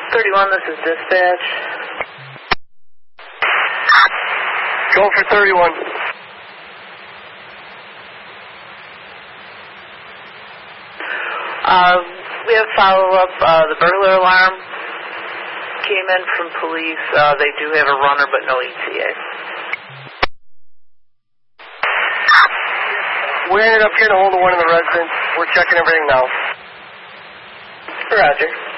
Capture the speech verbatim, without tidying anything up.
thirty-one, this is dispatch. Go for thirty-one. Uh, we have follow-up. Uh, the burglar alarm came in from police. Uh, they do have a runner, but no E T A. We ended up getting a hold of one of the residents. We're checking everything now. Roger.